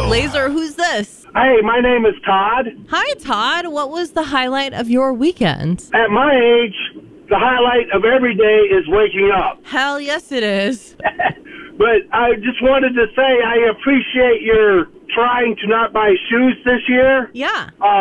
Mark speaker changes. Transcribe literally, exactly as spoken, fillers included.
Speaker 1: Laser, who's this?
Speaker 2: Hey, my name is Todd.
Speaker 1: Hi, Todd. What was the highlight of your weekend?
Speaker 2: At my age, the highlight of every day is waking up.
Speaker 1: Hell yes, it is.
Speaker 2: But I just wanted to say I appreciate your trying to not buy shoes this year.
Speaker 1: Yeah.
Speaker 2: Uh,